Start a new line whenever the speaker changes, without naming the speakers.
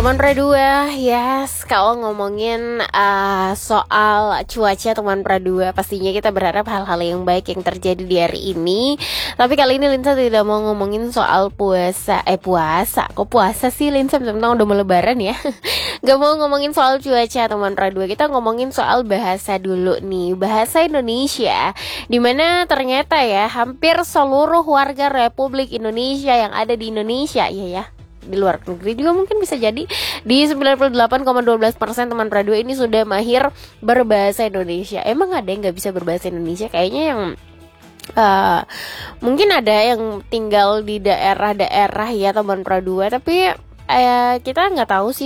Teman Pradua, yes, kalau ngomongin soal cuaca teman Pradua, pastinya kita berharap hal-hal yang baik yang terjadi di hari ini. Tapi kali ini Linsa tidak mau ngomongin soal puasa. Kok puasa sih Linsa? Tentang udah mau lebaran ya. Gak mau ngomongin soal cuaca teman Pradua, kita ngomongin soal bahasa dulu nih. Bahasa Indonesia, dimana ternyata ya hampir seluruh warga Republik Indonesia yang ada di Indonesia, ya di luar negeri juga mungkin bisa jadi, di 98,12% teman Pradua ini sudah mahir berbahasa Indonesia. Emang ada yang nggak bisa berbahasa Indonesia? Kayaknya yang mungkin ada yang tinggal di daerah-daerah ya teman Pradua, tapi kita nggak tahu sih